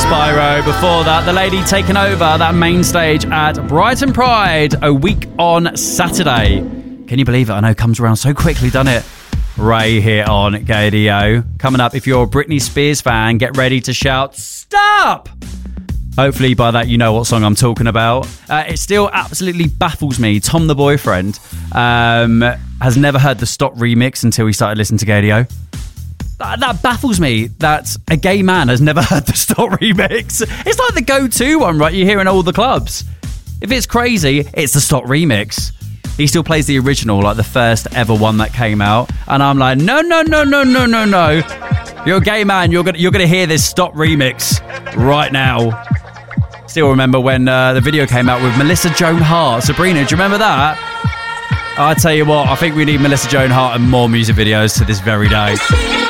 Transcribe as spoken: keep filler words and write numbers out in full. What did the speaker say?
Spyro. Before that, The Lady taking over that main stage at Brighton Pride a week on Saturday. Can you believe it? I know, comes around so quickly, doesn't it? Ray here on Gaydio. Coming up, if you're a Britney Spears fan, get ready to shout, stop! Hopefully by that you know what song I'm talking about. Uh, it still absolutely baffles me. Tom the boyfriend um, has never heard the Stop remix until he started listening to Gaydio. That, that baffles me that a gay man has never heard the Stop remix. It's like the go-to one, right? You hear in all the clubs. If it's crazy, it's the Stop remix. He still plays the original, like the first ever one that came out. And I'm like, no, no, no, no, no, no, no. You're a gay man. You're gonna, you're gonna hear this Stop remix right now. Still remember when uh, the video came out with Melissa Joan Hart. Sabrina, do you remember that? I tell you what, I think we need Melissa Joan Hart and more music videos to this very day.